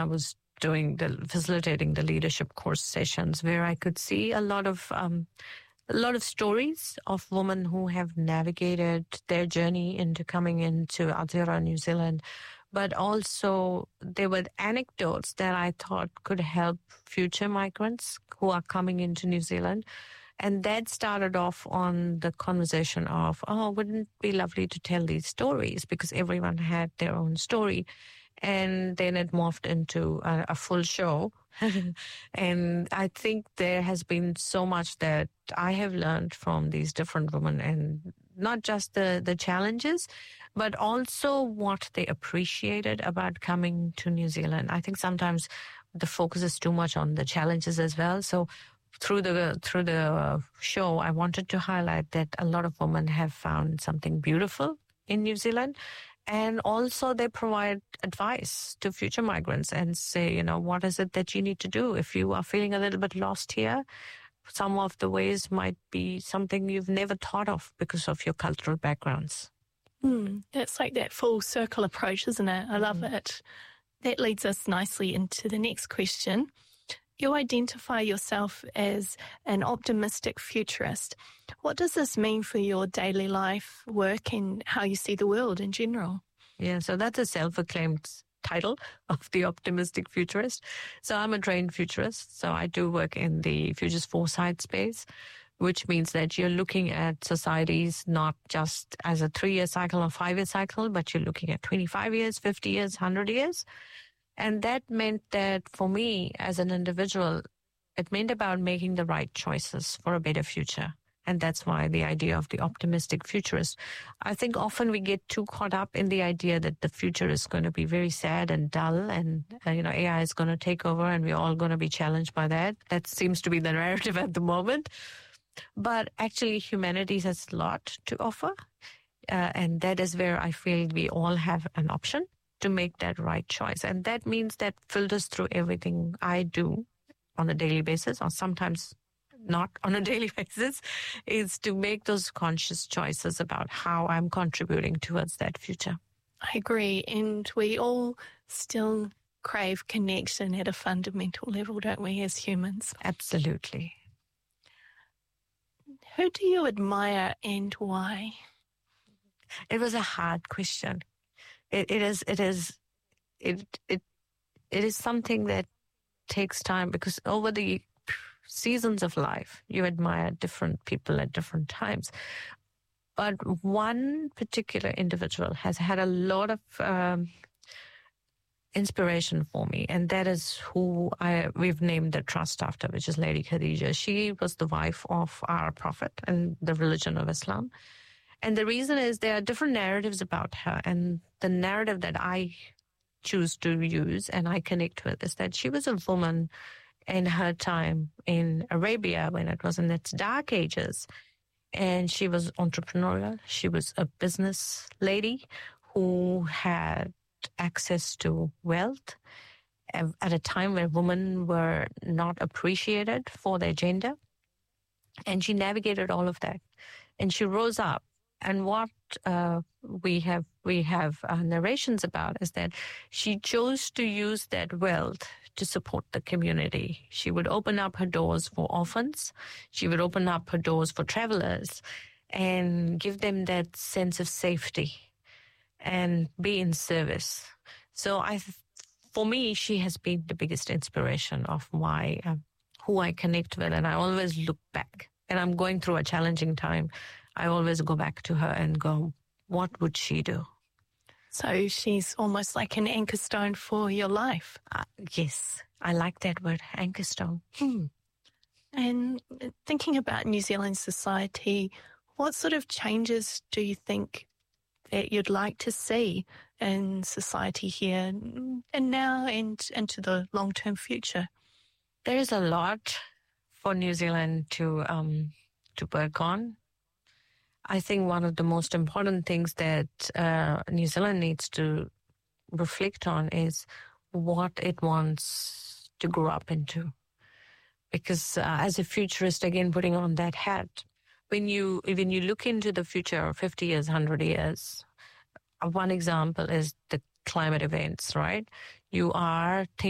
I was facilitating the leadership course sessions, where I could see a lot of stories of women who have navigated their journey into coming into Aotearoa, New Zealand. But also there were anecdotes that I thought could help future migrants who are coming into New Zealand. And that started off on the conversation of, wouldn't it be lovely to tell these stories? Because everyone had their own story. And then it morphed into a full show. And I think there has been so much that I have learned from these different women, and not just the challenges, but also what they appreciated about coming to New Zealand. I think sometimes the focus is too much on the challenges as well. So through the show, I wanted to highlight that a lot of women have found something beautiful in New Zealand. And also they provide advice to future migrants and say, what is it that you need to do? If you are feeling a little bit lost here, some of the ways might be something you've never thought of because of your cultural backgrounds. That's like that full circle approach, isn't it? I love it. That leads us nicely into the next question. You identify yourself as an optimistic futurist. What does this mean for your daily life, work, and how you see the world in general? Yeah, so that's a self-acclaimed title of the optimistic futurist. So I'm a trained futurist. So I do work in the futures foresight space, which means that you're looking at societies not just as a 3-year cycle or 5-year cycle, but you're looking at 25 years, 50 years, 100 years. And that meant that for me as an individual, it meant about making the right choices for a better future. And that's why the idea of the optimistic futurist. I think often we get too caught up in the idea that the future is going to be very sad and dull, and AI is going to take over and we're all going to be challenged by that. That seems to be the narrative at the moment. But actually humanity has a lot to offer. And that is where I feel we all have an option to make that right choice. And that means that filters through everything I do on a daily basis, or sometimes not on a daily basis, is to make those conscious choices about how I'm contributing towards that future. I agree. And we all still crave connection at a fundamental level, don't we, as humans? Absolutely. Who do you admire and why? It was a hard question. It is something that takes time, because over the seasons of life, you admire different people at different times. But one particular individual has had a lot of inspiration for me, and that is who we've named the trust after, which is Lady Khadija. She was the wife of our prophet and the religion of Islam. And the reason is there are different narratives about her, and the narrative that I choose to use and I connect with is that she was a woman in her time in Arabia when it was in its dark ages. And she was entrepreneurial. She was a business lady who had access to wealth at a time when women were not appreciated for their gender. And she navigated all of that. And she rose up. And what we have narrations about is that she chose to use that wealth to support the community. She would open up her doors for orphans. She would open up her doors for travelers and give them that sense of safety and be in service. So for me, she has been the biggest inspiration of who I connect with. And I always look back, and I'm going through a challenging time. I always go back to her and go, what would she do? So she's almost like an anchor stone for your life. Yes, I like that word, anchor stone. And thinking about New Zealand society, what sort of changes do you think that you'd like to see in society here and now and into the long-term future? There is a lot for New Zealand to work on. I think one of the most important things that New Zealand needs to reflect on is what it wants to grow up into. Because as a futurist, again, putting on that hat, when you look into the future, 50 years, 100 years, one example is the climate events, right? You are thinking